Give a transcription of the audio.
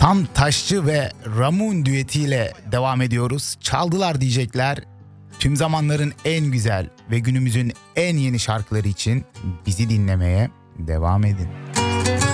Tam Taşçı ve Ramun düetiyle devam ediyoruz. Çaldılar diyecekler. Tüm zamanların en güzel ve günümüzün en yeni şarkıları için bizi dinlemeye devam edin.